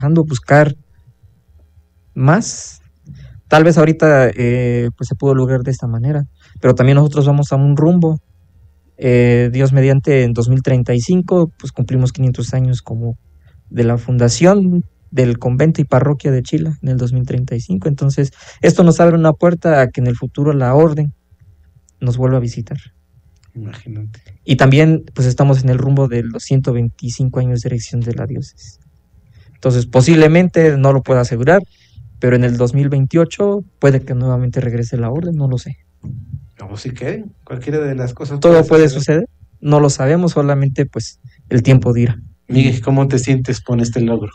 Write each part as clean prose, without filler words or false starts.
trabajando, buscar más. Tal vez ahorita pues se pudo lograr de esta manera, pero también nosotros vamos a un rumbo. Dios mediante, en 2035 pues cumplimos 500 años como de la fundación del convento y parroquia de Chila en el 2035. Entonces esto nos abre una puerta a que en el futuro la orden nos vuelva a visitar. Imagínate. Y también pues estamos en el rumbo de los 125 años de erección de la diócesis. Entonces posiblemente, no lo puedo asegurar, pero en el 2028 puede que nuevamente regrese la orden, no lo sé. O si quieren, cualquiera de las cosas. Todo puede suceder, no lo sabemos, solamente pues el tiempo dirá. Miguel, ¿cómo te sientes con este logro?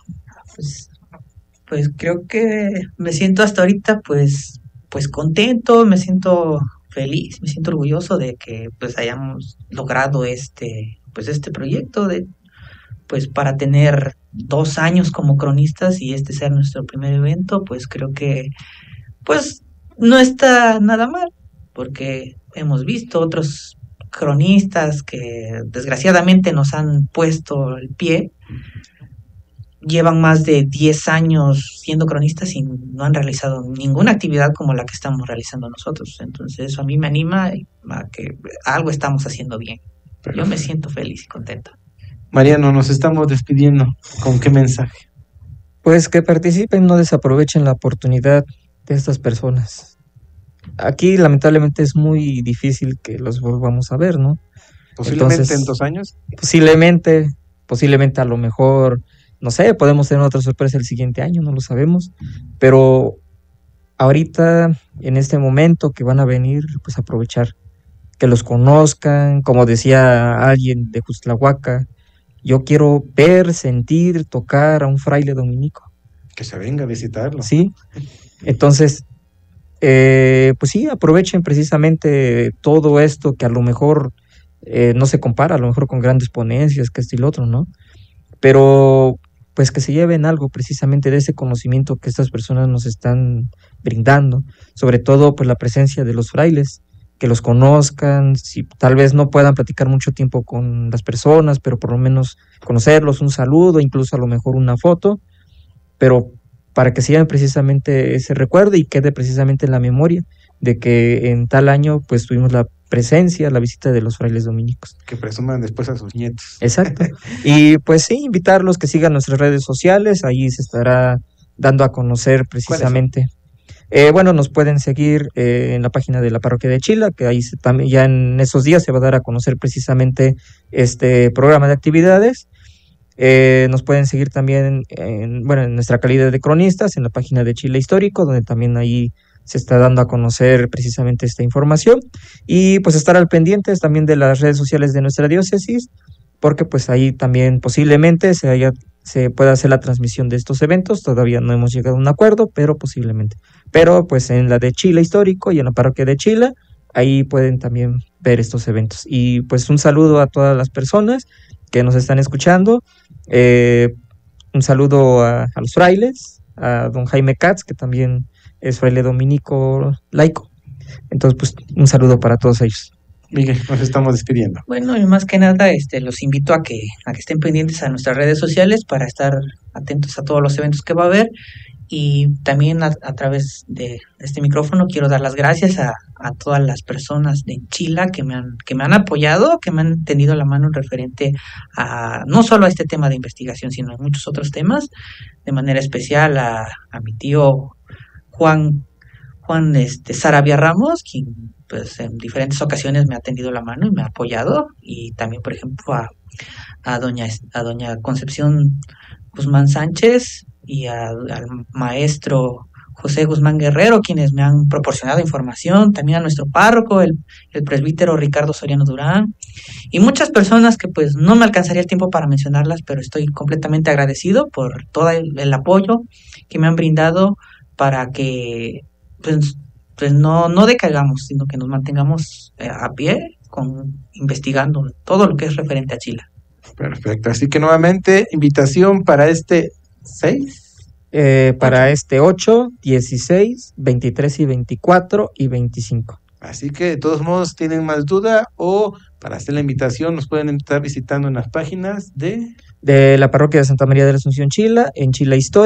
Pues creo que me siento hasta ahorita pues contento, me siento feliz, me siento orgulloso de que pues hayamos logrado este proyecto de pues para tener 2 años como cronistas y este ser nuestro primer evento. Pues creo que pues no está nada mal, porque hemos visto otros cronistas que desgraciadamente nos han puesto el pie, llevan más de 10 años siendo cronistas y no han realizado ninguna actividad como la que estamos realizando nosotros. Entonces eso a mí me anima a que algo estamos haciendo bien. Yo me siento feliz y contento. Mariano, nos estamos despidiendo. ¿Con qué mensaje? Pues que participen, no desaprovechen la oportunidad de estas personas. Aquí lamentablemente es muy difícil que los volvamos a ver, ¿no? Posiblemente Entonces, en 2 años. Posiblemente a lo mejor, no sé, podemos tener otra sorpresa el siguiente año, no lo sabemos, pero ahorita, en este momento que van a venir, pues aprovechar, que los conozcan, como decía alguien de Justlahuaca, yo quiero ver, sentir, tocar a un fraile dominico. Que se venga a visitarlo. Sí, entonces, pues sí, aprovechen precisamente todo esto que a lo mejor no se compara, a lo mejor con grandes ponencias, que esto y lo otro, ¿no? Pero pues que se lleven algo precisamente de ese conocimiento que estas personas nos están brindando, sobre todo pues la presencia de los frailes, que los conozcan, si tal vez no puedan platicar mucho tiempo con las personas, pero por lo menos conocerlos, un saludo, incluso a lo mejor una foto, pero para que se lleven precisamente ese recuerdo y quede precisamente en la memoria de que en tal año pues tuvimos la presencia, la visita de los frailes dominicos. Que presuman después a sus nietos. Exacto. Y pues sí, invitarlos que sigan nuestras redes sociales, ahí se estará dando a conocer precisamente. Bueno, nos pueden seguir en la página de la Parroquia de Chila, que ahí también ya en esos días se va a dar a conocer precisamente este programa de actividades. Nos pueden seguir también en nuestra calidad de cronistas en la página de Chile Histórico, donde también ahí se está dando a conocer precisamente esta información, y pues estar al pendientes también de las redes sociales de nuestra diócesis, porque pues ahí también posiblemente se pueda hacer la transmisión de estos eventos. Todavía no hemos llegado a un acuerdo, pero posiblemente. Pero pues en la de Chile Histórico y en la Parroquia de Chile, ahí pueden también ver estos eventos. Y pues un saludo a todas las personas que nos están escuchando, un saludo a los frailes, a don Jaime Katz, que también es fraile dominico laico. Entonces, pues, un saludo para todos ellos. Miguel, nos estamos despidiendo. Bueno, y más que nada, los invito a que estén pendientes a nuestras redes sociales para estar atentos a todos los eventos que va a haber. Y también a través de este micrófono quiero dar las gracias a todas las personas de Chila que me han apoyado, que me han tendido la mano referente a no solo a este tema de investigación, sino a muchos otros temas. De manera especial a mi tío Juan Sarabia Ramos, quien pues en diferentes ocasiones me ha tendido la mano y me ha apoyado, y también por ejemplo a doña Concepción Guzmán Sánchez y al maestro José Guzmán Guerrero, quienes me han proporcionado información, también a nuestro párroco, el presbítero Ricardo Soriano Durán, y muchas personas que pues no me alcanzaría el tiempo para mencionarlas, pero estoy completamente agradecido por todo el apoyo que me han brindado para que pues no decaigamos, sino que nos mantengamos a pie investigando todo lo que es referente a Chile. Perfecto, así que nuevamente invitación para este 6. Para este 8, 16, 23 y 24 y 25. Así que de todos modos, tienen más duda o para hacer la invitación nos pueden estar visitando en las páginas de de la parroquia de Santa María de la Asunción Chila, en Chila Historia.